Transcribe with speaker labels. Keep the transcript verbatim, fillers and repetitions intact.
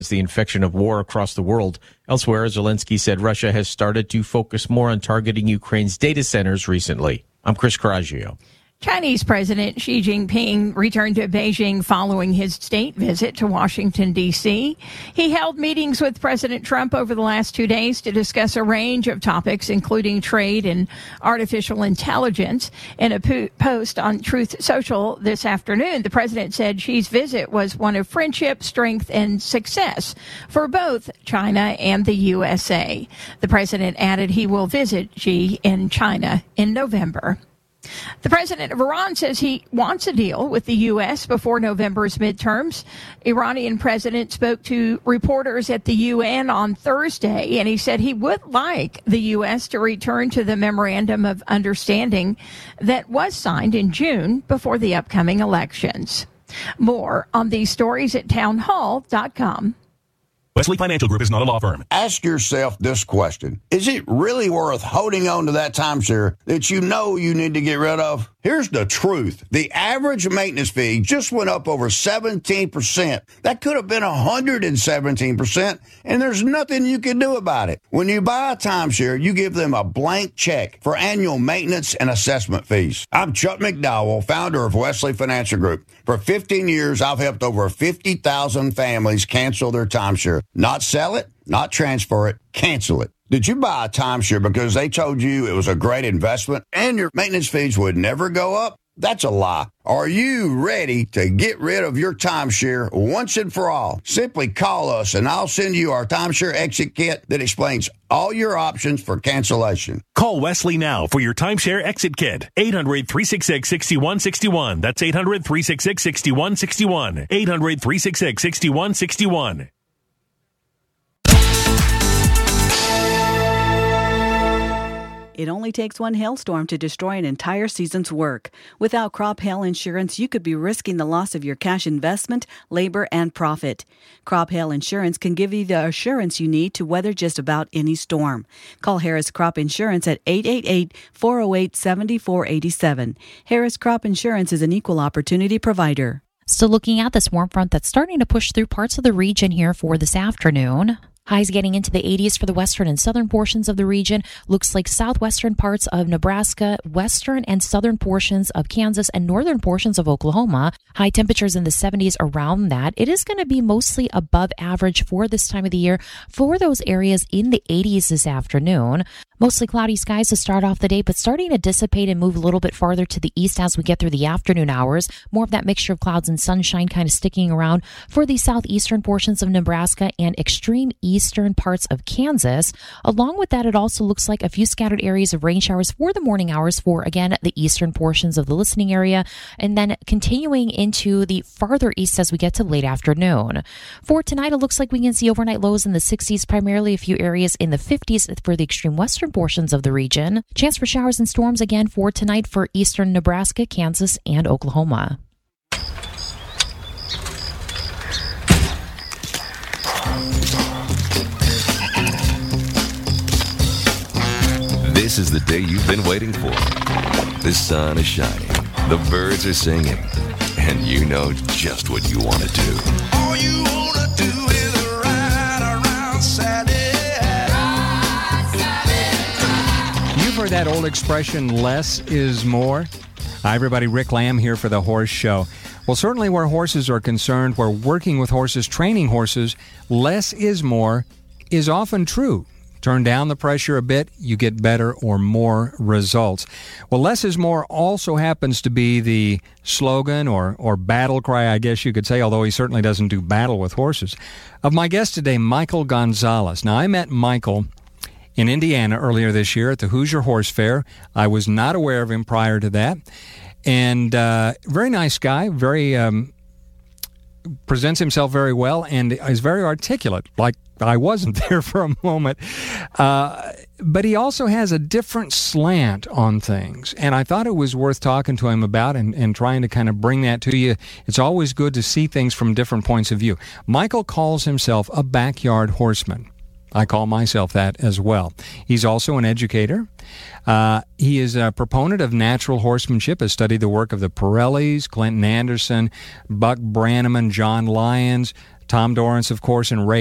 Speaker 1: the infection of war across the world. Elsewhere, Zelensky said Russia has started to focus more on targeting Ukraine's data centers recently. I'm Chris Coraggio.
Speaker 2: Chinese President Xi Jinping returned to Beijing following his state visit to Washington, D C. He held meetings with President Trump over the last two days to discuss a range of topics, including trade and artificial intelligence. In a po- post on Truth Social this afternoon, the president said Xi's visit was one of friendship, strength, and success for both China and the U S A. The president added he will visit Xi in China in November. The president of Iran says he wants a deal with the U S before November's midterms. Iranian president spoke to reporters at the U N on Thursday, and he said he would like the U S to return to the memorandum of understanding that was signed in June before the upcoming elections. More on these stories at townhall dot com.
Speaker 3: Wesley Financial Group is not a law firm.
Speaker 4: Ask yourself this question. Is it really worth holding on to that timeshare that you know you need to get rid of? Here's the truth. The average maintenance fee just went up over seventeen percent. That could have been one hundred seventeen percent, and there's nothing you can do about it. When you buy a timeshare, you give them a blank check for annual maintenance and assessment fees. I'm Chuck McDowell, founder of Wesley Financial Group. For fifteen years, I've helped over fifty thousand families cancel their timeshare. Not sell it, not transfer it, cancel it. Did you buy a timeshare because they told you it was a great investment and your maintenance fees would never go up? That's a lie. Are you ready to get rid of your timeshare once and for all? Simply call us and I'll send you our timeshare exit kit that explains all your options for cancellation.
Speaker 3: Call Wesley now for your timeshare exit kit. eight hundred, three six six, six one six one. That's eight hundred, three six six, six one six one. eight hundred, three six six, six one six one.
Speaker 5: It only takes one hailstorm to destroy an entire season's work. Without crop hail insurance, you could be risking the loss of your cash investment, labor, and profit. Crop hail insurance can give you the assurance you need to weather just about any storm. Call Harris Crop Insurance at eight eight eight, four oh eight, seven four eight seven. Harris Crop Insurance is an equal opportunity provider.
Speaker 6: Still looking at this warm front that's starting to push through parts of the region here for this afternoon. Highs getting into the eighties for the western and southern portions of the region. Looks like southwestern parts of Nebraska, western and southern portions of Kansas, and northern portions of Oklahoma. High temperatures in the seventies around that. It is going to be mostly above average for this time of the year for those areas in the eighties this afternoon. Mostly cloudy skies to start off the day, but starting to dissipate and move a little bit farther to the east as we get through the afternoon hours. More of that mixture of clouds and sunshine kind of sticking around for the southeastern portions of Nebraska and extreme eastern parts of Kansas. Along with that, it also looks like a few scattered areas of rain showers for the morning hours for, again, the eastern portions of the listening area, and then continuing into the farther east as we get to late afternoon. For tonight, it looks like we can see overnight lows in the sixties, primarily a few areas in the fifties for the extreme western portions of the region. Chance for showers and storms again for tonight for eastern Nebraska, Kansas, and Oklahoma.
Speaker 7: This is the day you've been waiting for. The sun is shining, the birds are singing, and you know just what you want to do.
Speaker 8: All you want to do is ride around Saturday.
Speaker 9: You've heard that old expression, less is more? Hi, everybody. Rick Lamb here for The Horse Show. Well, certainly where horses are concerned, where working with horses, training horses, less is more is often true. Turn down the pressure a bit, you get better or more results. Well, less is more also happens to be the slogan or, or battle cry, I guess you could say, although he certainly doesn't do battle with horses, of my guest today, Michael Gonzalez. Now, I met Michael in Indiana earlier this year at the Hoosier Horse Fair. I was not aware of him prior to that. And uh, very nice guy, very um, presents himself very well, and is very articulate, like I wasn't there for a moment. Uh, but he also has a different slant on things, and I thought it was worth talking to him about and, and trying to kind of bring that to you. It's always good to see things from different points of view. Michael calls himself a backyard horseman. I call myself that as well. He's also an educator. Uh, he is a proponent of natural horsemanship, has studied the work of the Pirellis, Clinton Anderson, Buck Brannaman, John Lyons, Tom Dorrance, of course, and Ray